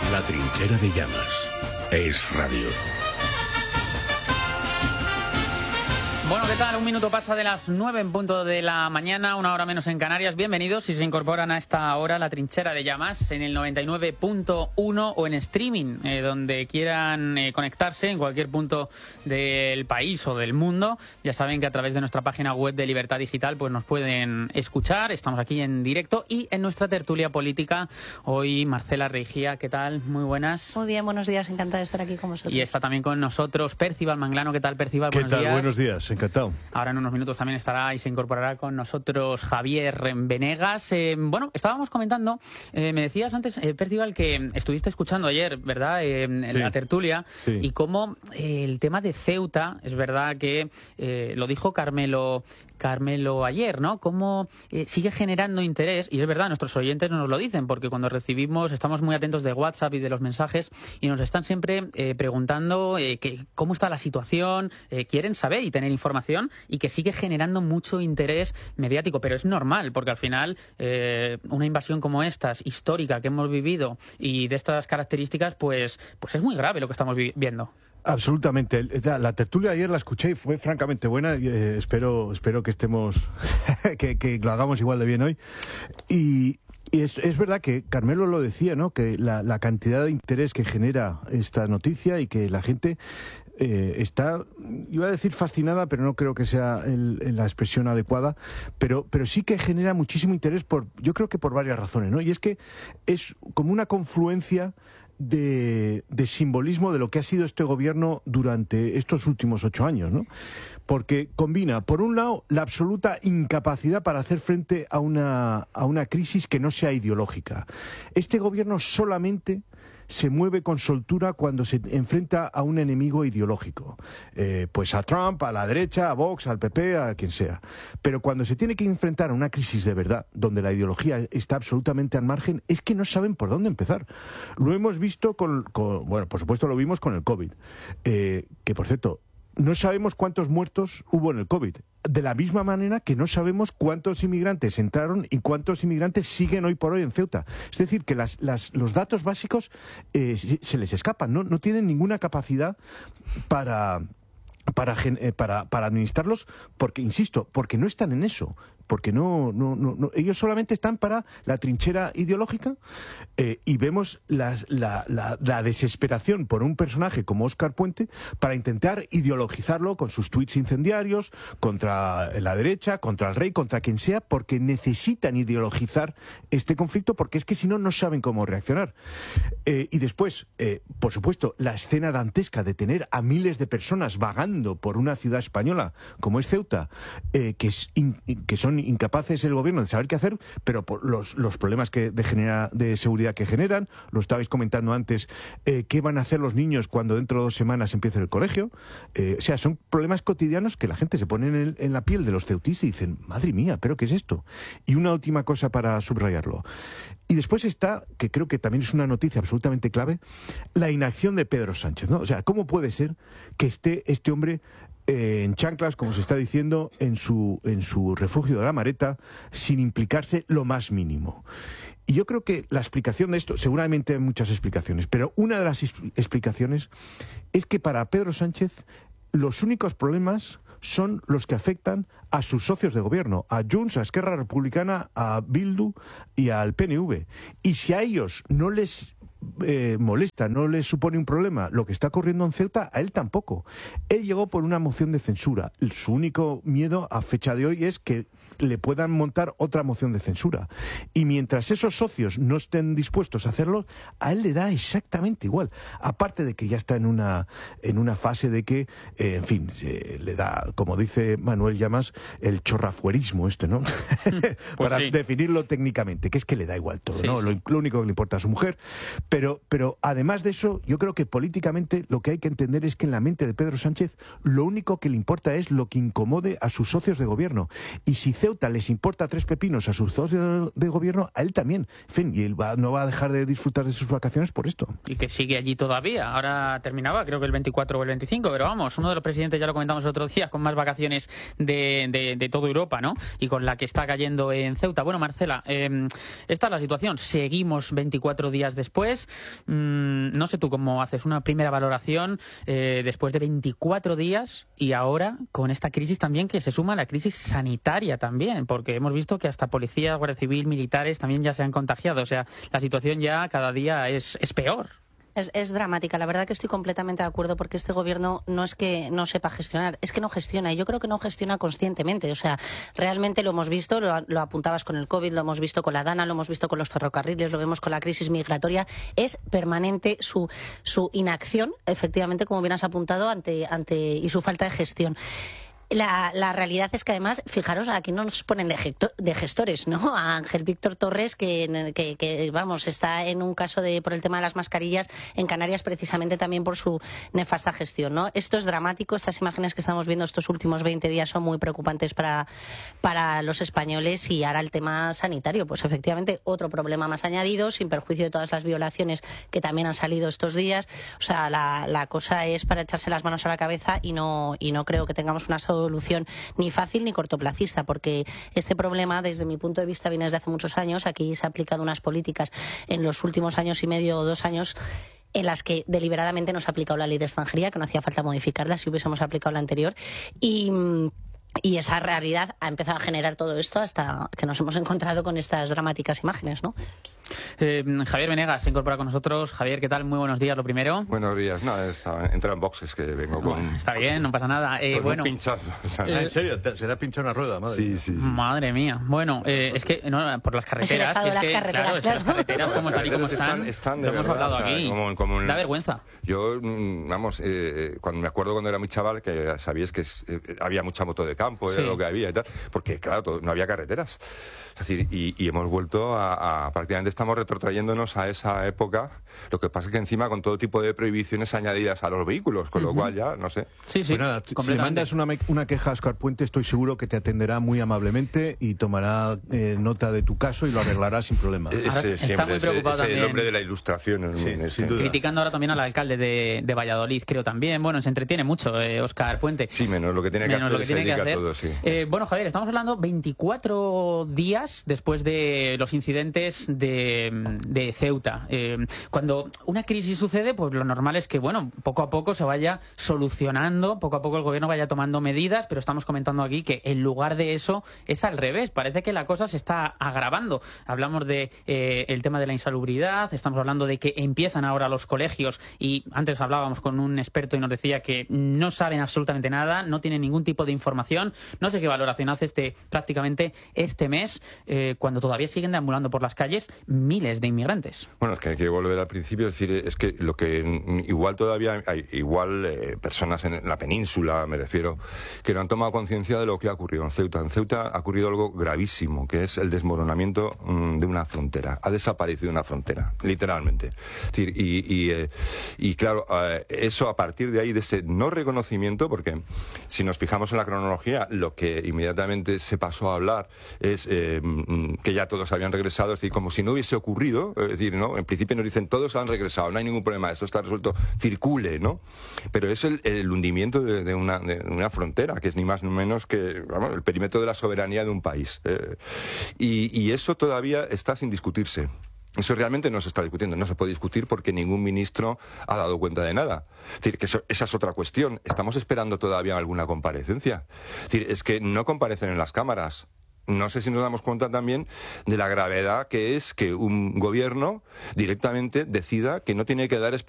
La trinchera de llamas. Es radio. Bueno, ¿qué tal? Un minuto pasa de las 9 en punto de la mañana, una hora menos en Canarias. Bienvenidos si se incorporan a esta hora La Trinchera de Llamas en el 99.1 o en streaming, donde quieran conectarse en cualquier punto del país o del mundo. Ya saben que a través de nuestra página web de Libertad Digital pues nos pueden escuchar. Estamos aquí en directo y en nuestra tertulia política. Hoy Marcela Reigía, ¿qué tal? Muy buenas. Muy bien, buenos días, encantada de estar aquí con vosotros. Y está también con nosotros Percival Manglano. ¿Qué tal, Percival? ¿Qué tal? Buenos días, encantado. Ahora en unos minutos también estará y se incorporará con nosotros Javier Venegas. Bueno, estábamos comentando, me decías antes, Percival, que estuviste escuchando ayer, ¿verdad?, en la tertulia, y cómo el tema de Ceuta, es verdad que lo dijo Carmelo ayer, ¿no? Cómo sigue generando interés, y es verdad, nuestros oyentes nos lo dicen, porque cuando recibimos, estamos muy atentos de WhatsApp y de los mensajes, y nos están siempre preguntando cómo está la situación, quieren saber y tener información, y que sigue generando mucho interés mediático, pero es normal, porque al final una invasión como estas, histórica, que hemos vivido, y de estas características, pues es muy grave lo que estamos viendo. Absolutamente. La tertulia ayer la escuché y fue francamente buena. Espero que estemos que lo hagamos igual de bien hoy. Y es verdad que Carmelo lo decía, ¿no? Que la cantidad de interés que genera esta noticia y que la gente está, iba a decir fascinada, pero no creo que sea la expresión adecuada, pero sí que genera muchísimo interés yo creo que por varias razones, ¿no? Y es que es como una confluencia de simbolismo de lo que ha sido este gobierno durante estos últimos 8 años, ¿no? Porque combina, por un lado, la absoluta incapacidad para hacer frente a una crisis que no sea ideológica. Este gobierno solamente se mueve con soltura cuando se enfrenta a un enemigo ideológico, pues a Trump, a la derecha, a Vox, al PP, a quien sea. Pero cuando se tiene que enfrentar a una crisis de verdad, donde la ideología está absolutamente al margen, es que no saben por dónde empezar. Lo hemos visto bueno, por supuesto lo vimos con el COVID, que por cierto, no sabemos cuántos muertos hubo en el COVID. De la misma manera que no sabemos cuántos inmigrantes entraron y cuántos inmigrantes siguen hoy por hoy en Ceuta. Es decir, que los datos básicos se les escapan, no tienen ninguna capacidad para administrarlos, porque, insisto, porque no están en eso. Porque no, ellos solamente están para la trinchera ideológica, y vemos la desesperación por un personaje como Óscar Puente para intentar ideologizarlo con sus tuits incendiarios contra la derecha, contra el rey, contra quien sea, porque necesitan ideologizar este conflicto, porque es que si no saben cómo reaccionar. Y después, por supuesto, la escena dantesca de tener a miles de personas vagando por una ciudad española como es Ceuta, que son incapaces el gobierno de saber qué hacer, pero por los problemas de seguridad que generan. Lo estabais comentando antes, qué van a hacer los niños cuando dentro de 2 semanas empiece el colegio. O sea, son problemas cotidianos que la gente se pone en la piel de los ceutíes y dicen, madre mía, ¿pero qué es esto? Y una última cosa para subrayarlo. Y después está, que creo que también es una noticia absolutamente clave, la inacción de Pedro Sánchez, ¿no? O sea, ¿cómo puede ser que esté este hombre en chanclas, como se está diciendo, en su refugio de la Mareta, sin implicarse lo más mínimo? Y yo creo que la explicación de esto, seguramente hay muchas explicaciones, pero una de las explicaciones es que para Pedro Sánchez los únicos problemas son los que afectan a sus socios de gobierno, a Junts, a Esquerra Republicana, a Bildu y al PNV. Y si a ellos no les molesta, no les supone un problema lo que está ocurriendo en Ceuta, a él tampoco. Él llegó por una moción de censura. Su único miedo a fecha de hoy es que le puedan montar otra moción de censura. Y mientras esos socios no estén dispuestos a hacerlo, a él le da exactamente igual. Aparte de que ya está en una fase de que, en fin, le da, como dice Manuel Llamas, el chorrafuerismo ¿no? Pues para definirlo técnicamente, que es que le da igual todo, ¿no? Lo único que le importa a su mujer. Pero además de eso, yo creo que políticamente lo que hay que entender es que en la mente de Pedro Sánchez lo único que le importa es lo que incomode a sus socios de gobierno. Y si Ceuta les importa 3 pepinos a sus socios de gobierno, a él también. En fin, y él no va a dejar de disfrutar de sus vacaciones por esto. Y que sigue allí todavía. Ahora terminaba, creo que el 24 o el 25, pero vamos, uno de los presidentes, ya lo comentamos el otro día, con más vacaciones de toda Europa, ¿no? Y con la que está cayendo en Ceuta. Bueno, Marcela, esta es la situación. Seguimos 24 días después. No sé tú cómo haces una primera valoración después de 24 días y ahora con esta crisis también que se suma a la crisis sanitaria también, porque hemos visto que hasta policías, Guardia Civil, militares también ya se han contagiado. O sea, la situación ya cada día es peor. Es dramática. La verdad que estoy completamente de acuerdo porque este gobierno no es que no sepa gestionar, es que no gestiona. Y yo creo que no gestiona conscientemente. O sea, realmente lo hemos visto, lo apuntabas con el COVID, lo hemos visto con la DANA, lo hemos visto con los ferrocarriles, lo vemos con la crisis migratoria. Es permanente su inacción, efectivamente, como bien has apuntado, y su falta de gestión. La realidad es que además, fijaros, aquí no nos ponen de gestores, ¿no? A Ángel Víctor Torres, que vamos, está en un caso por el tema de las mascarillas en Canarias precisamente también por su nefasta gestión, ¿no? Esto es dramático, estas imágenes que estamos viendo estos últimos 20 días son muy preocupantes para los españoles. Y ahora el tema sanitario, pues efectivamente otro problema más añadido, sin perjuicio de todas las violaciones que también han salido estos días. O sea, la cosa es para echarse las manos a la cabeza y no creo que tengamos una solución ni fácil ni cortoplacista, porque este problema, desde mi punto de vista, viene desde hace muchos años. Aquí se han aplicado unas políticas en los últimos años y medio o 2 años en las que deliberadamente no se ha aplicado la ley de extranjería, que no hacía falta modificarla si hubiésemos aplicado la anterior. Y esa realidad ha empezado a generar todo esto hasta que nos hemos encontrado con estas dramáticas imágenes, ¿no? Javier Venegas se incorpora con nosotros. Javier, ¿qué tal? Muy buenos días, lo primero. Buenos días. No, entra en boxes que vengo con... Bueno, está bien, no pasa nada. Con un pinchazo. O sea, ¿En serio? ¿Se te ha pinchado una rueda? Madre sí. Madre mía. Bueno, es que por las carreteras... Es el estado de las carreteras, claro. Las carreteras como tal y como están de lo hemos verdad, hablado o sea, aquí. como da vergüenza. Yo, vamos, cuando me acuerdo cuando era muy chaval, que sabíais que había mucha moto de campo, era lo que había y tal, porque claro, no había carreteras. Es decir, y hemos vuelto prácticamente estamos retrotrayéndonos a esa época. Lo que pasa es que encima con todo tipo de prohibiciones añadidas a los vehículos, con lo cual ya, no sé. Sí, pues nada, si le mandas una queja a Óscar Puente, estoy seguro que te atenderá muy amablemente y tomará nota de tu caso y lo arreglará sin problema. Está muy preocupado también. El hombre de la ilustración. Sin duda. Criticando ahora también al alcalde de Valladolid, creo también. Bueno, se entretiene mucho Óscar Puente. Sí, menos lo que tiene que hacer, se dedica a todo, sí. Bueno, Javier, estamos hablando 24 días después de los incidentes de Ceuta. Cuando una crisis sucede, pues lo normal es que, bueno, poco a poco se vaya solucionando, poco a poco el gobierno vaya tomando medidas, pero estamos comentando aquí que en lugar de eso es al revés. Parece que la cosa se está agravando. Hablamos de el tema de la insalubridad, estamos hablando de que empiezan ahora los colegios y antes hablábamos con un experto y nos decía que no saben absolutamente nada, no tienen ningún tipo de información. No sé qué valoración hace prácticamente este mes, cuando todavía siguen deambulando por las calles miles de inmigrantes. Bueno, es que hay que volver al principio, es decir, es que lo que igual todavía hay personas en la península, me refiero, que no han tomado conciencia de lo que ha ocurrido en Ceuta. En Ceuta ha ocurrido algo gravísimo, que es el desmoronamiento de una frontera. Ha desaparecido una frontera, literalmente. Es decir, y claro, eso a partir de ahí, de ese no reconocimiento, porque si nos fijamos en la cronología, lo que inmediatamente se pasó a hablar es que ya todos habían regresado, es decir, como si no hubiese ocurrido, es decir, ¿no? En principio nos dicen todos han regresado, no hay ningún problema, esto está resuelto, circule, ¿no? Pero es el hundimiento de una frontera, que es ni más ni menos que, vamos, el perímetro de la soberanía de un país. Y eso todavía está sin discutirse. Eso realmente no se está discutiendo, no se puede discutir porque ningún ministro ha dado cuenta de nada. Es decir, que esa es otra cuestión. Estamos esperando todavía alguna comparecencia. Es decir, es que no comparecen en las cámaras. No sé si nos damos cuenta también de la gravedad que es que un gobierno directamente decida que no tiene que dar explicaciones